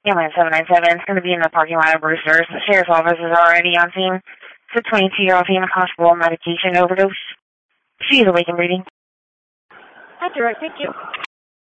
Ambulance 797 is going to be in the parking lot of Brewster's. The sheriff's office is already on scene. It's a 22-year-old female constable medication overdose. She is awake and breathing. Hi, direct. Thank you.